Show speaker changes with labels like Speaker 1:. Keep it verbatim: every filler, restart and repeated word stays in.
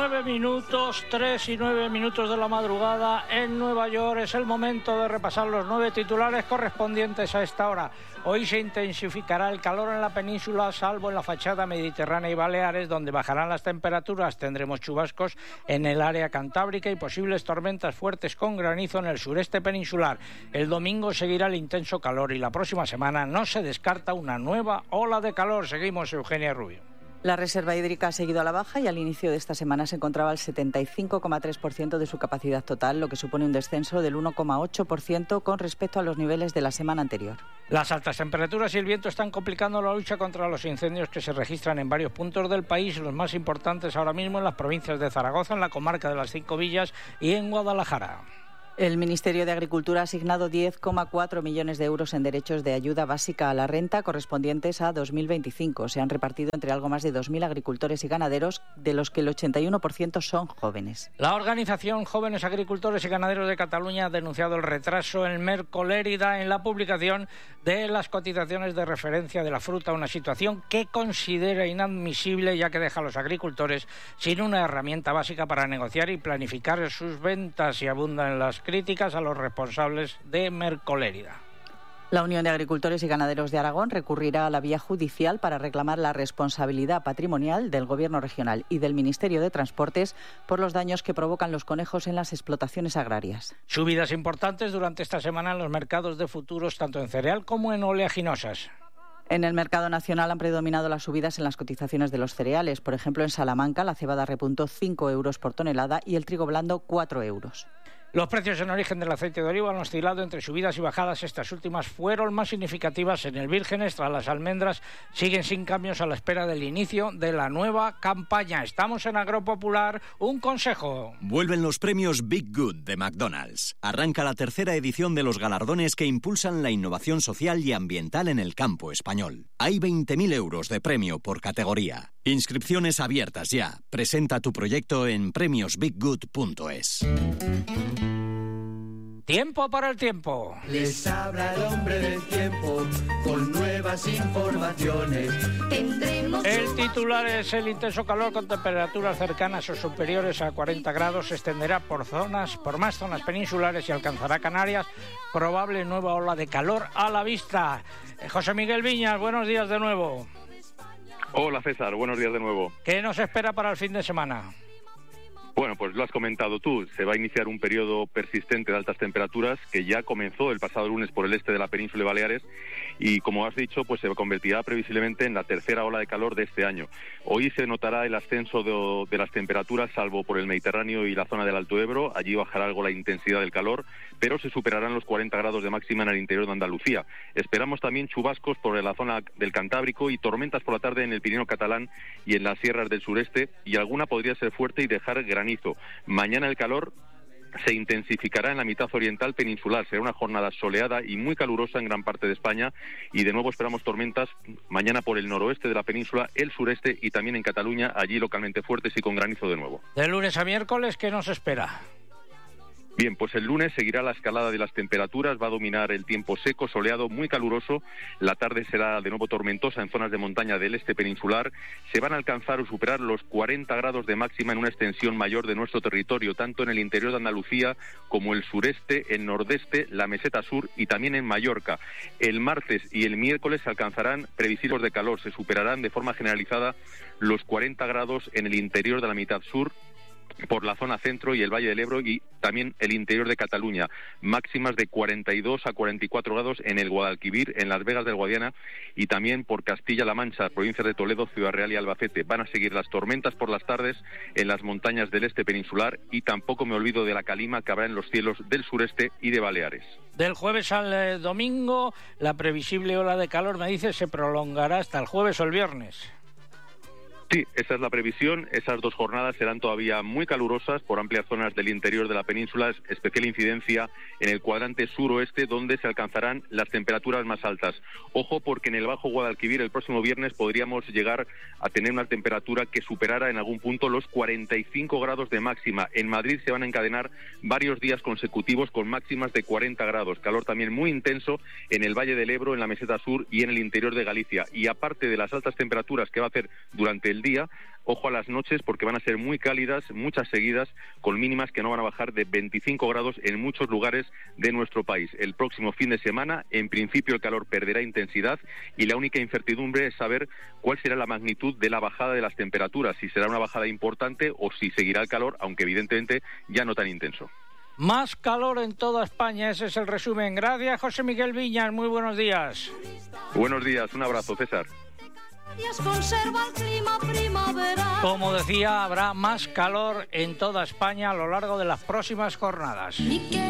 Speaker 1: nueve minutos, tres y nueve minutos de la madrugada en Nueva York. Es el momento de repasar los nueve titulares correspondientes a esta hora. Hoy se intensificará el calor en la península, salvo en la fachada mediterránea y Baleares, donde bajarán las temperaturas. Tendremos chubascos en el área cantábrica y posibles tormentas fuertes con granizo en el sureste peninsular. El domingo seguirá el intenso calor y la próxima semana no se descarta una nueva ola de calor. Seguimos, Eugenia Rubio.
Speaker 2: La reserva hídrica ha seguido a la baja y al inicio de esta semana se encontraba al setenta y cinco coma tres por ciento de su capacidad total, lo que supone un descenso del uno coma ocho por ciento con respecto a los niveles de la semana anterior.
Speaker 1: Las altas temperaturas y el viento están complicando la lucha contra los incendios que se registran en varios puntos del país, los más importantes ahora mismo en las provincias de Zaragoza, en la comarca de las Cinco Villas y en Guadalajara.
Speaker 2: El Ministerio de Agricultura ha asignado diez coma cuatro millones de euros en derechos de ayuda básica a la renta correspondientes a dos mil veinticinco. Se han repartido entre algo más de dos mil agricultores y ganaderos, de los que el ochenta y uno por ciento son jóvenes.
Speaker 1: La organización Jóvenes Agricultores y Ganaderos de Cataluña ha denunciado el retraso en Mercolérida en la publicación de las cotizaciones de referencia de la fruta, una situación que considera inadmisible, ya que deja a los agricultores sin una herramienta básica para negociar y planificar sus ventas, y abundan las críticas a los responsables de Mercolérida.
Speaker 2: La Unión de Agricultores y Ganaderos de Aragón recurrirá a la vía judicial para reclamar la responsabilidad patrimonial del Gobierno regional y del Ministerio de Transportes por los daños que provocan los conejos en las explotaciones agrarias.
Speaker 1: Subidas importantes durante esta semana en los mercados de futuros, tanto en cereal como en oleaginosas.
Speaker 2: En el mercado nacional han predominado las subidas en las cotizaciones de los cereales. Por ejemplo, en Salamanca la cebada repuntó cinco euros por tonelada y el trigo blando cuatro euros.
Speaker 1: Los precios en origen del aceite de oliva han oscilado entre subidas y bajadas. Estas últimas fueron más significativas en el virgen, tras las almendras siguen sin cambios a la espera del inicio de la nueva campaña. Estamos en Agropopular. Un consejo.
Speaker 3: Vuelven los premios Big Good de McDonald's. Arranca la tercera edición de los galardones que impulsan la innovación social y ambiental en el campo español. Hay veinte mil euros de premio por categoría. Inscripciones abiertas ya. Presenta tu proyecto en premios big good punto es.
Speaker 1: Tiempo para el tiempo.
Speaker 4: Les habla el hombre del tiempo con nuevas informaciones.
Speaker 1: Tendremos... El titular es: el intenso calor con temperaturas cercanas o superiores a cuarenta grados se extenderá por zonas, por más zonas peninsulares y alcanzará Canarias. Probable nueva ola de calor a la vista. Eh, José Miguel Viñas, buenos días de nuevo.
Speaker 5: Hola César, buenos días de nuevo.
Speaker 1: ¿Qué nos espera para el fin de semana?
Speaker 5: Bueno, pues lo has comentado tú, se va a iniciar un periodo persistente de altas temperaturas que ya comenzó el pasado lunes por el este de la península de Baleares y, como has dicho, pues se convertirá previsiblemente en la tercera ola de calor de este año. Hoy se notará el ascenso de, de las temperaturas, salvo por el Mediterráneo y la zona del Alto Ebro. Allí bajará algo la intensidad del calor, pero se superarán los cuarenta grados de máxima en el interior de Andalucía. Esperamos también chubascos por la zona del Cantábrico y tormentas por la tarde en el Pirineo catalán y en las sierras del sureste, y alguna podría ser fuerte y dejar granizo. Mañana el calor se intensificará en la mitad oriental peninsular. Será una jornada soleada y muy calurosa en gran parte de España, y de nuevo esperamos tormentas mañana por el noroeste de la península, el sureste y también en Cataluña, allí localmente fuertes y con granizo de nuevo.
Speaker 1: De lunes a miércoles, ¿qué nos espera?
Speaker 5: Bien, pues el lunes seguirá la escalada de las temperaturas, va a dominar el tiempo seco, soleado, muy caluroso. La tarde será de nuevo tormentosa en zonas de montaña del este peninsular. Se van a alcanzar o superar los cuarenta grados de máxima en una extensión mayor de nuestro territorio, tanto en el interior de Andalucía como el sureste, el nordeste, la meseta sur y también en Mallorca. El martes y el miércoles se alcanzarán previsibles de calor, se superarán de forma generalizada los cuarenta grados en el interior de la mitad sur, por la zona centro y el Valle del Ebro, y también el interior de Cataluña. Máximas de cuarenta y dos a cuarenta y cuatro grados en el Guadalquivir, en Las Vegas del Guadiana y también por Castilla-La Mancha, provincias de Toledo, Ciudad Real y Albacete. Van a seguir las tormentas por las tardes en las montañas del este peninsular, y tampoco me olvido de la calima que habrá en los cielos del sureste y de Baleares.
Speaker 1: Del jueves al eh, domingo, la previsible ola de calor, me dice, se prolongará hasta el jueves o el viernes.
Speaker 5: Sí, esa es la previsión. Esas dos jornadas serán todavía muy calurosas por amplias zonas del interior de la península, especial incidencia en el cuadrante suroeste, donde se alcanzarán las temperaturas más altas. Ojo, porque en el Bajo Guadalquivir el próximo viernes podríamos llegar a tener una temperatura que superara en algún punto los cuarenta y cinco grados de máxima. En Madrid se van a encadenar varios días consecutivos con máximas de cuarenta grados. Calor también muy intenso en el Valle del Ebro, en la meseta sur y en el interior de Galicia. Y aparte de las altas temperaturas que va a hacer durante el el día. Ojo a las noches porque van a ser muy cálidas, muchas seguidas, con mínimas que no van a bajar de veinticinco grados en muchos lugares de nuestro país. El próximo fin de semana, en principio, el calor perderá intensidad y la única incertidumbre es saber cuál será la magnitud de la bajada de las temperaturas, si será una bajada importante o si seguirá el calor, aunque evidentemente ya no tan intenso.
Speaker 1: Más calor en toda España, ese es el resumen. Gracias, José Miguel Viñas. Muy buenos días.
Speaker 5: Buenos días, un abrazo, César.
Speaker 1: Como decía, habrá más calor en toda España a lo largo de las próximas jornadas.